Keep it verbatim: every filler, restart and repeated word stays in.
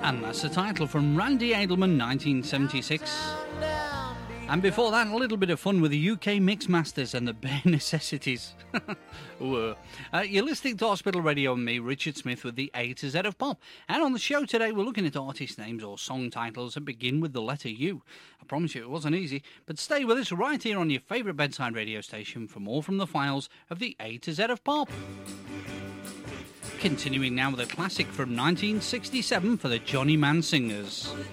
And that's the title from Randy Edelman, nineteen seventy-six. And before that, a little bit of fun with the U K Mixmasters and the Bare Necessities. uh, you're listening to Hospital Radio and me, Richard Smith, with the A to Z of Pop. And on the show today, we're looking at artist names or song titles that begin with the letter U. I promise you it wasn't easy, but stay with us right here on your favourite bedside radio station for more from the files of the A to Z of Pop. Continuing now with a classic from nineteen sixty-seven for the Johnny Man Singers.